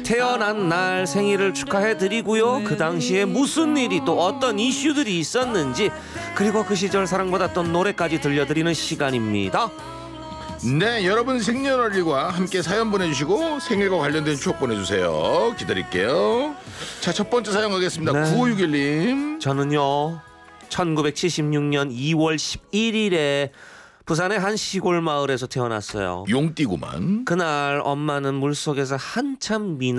태어난 날 생일을 축하해드리고요. 그 당시에 무슨 일이 또 어떤 이슈들이 있었는지 그리고 그 시절 사랑받았던 노래까지 들려드리는 시간입니다. 네, 여러분 생년월일과 함께 사연 보내주시고 생일과 관련된 추억 보내주세요. 기다릴게요. 자, 첫 번째 사연 가겠습니다. 네. 9561님. 저는요 1976년 2월 11일에 부산의 한 시골 마을에서 태어났어요. 용띠구만. 그날 엄마는 물속에서 한참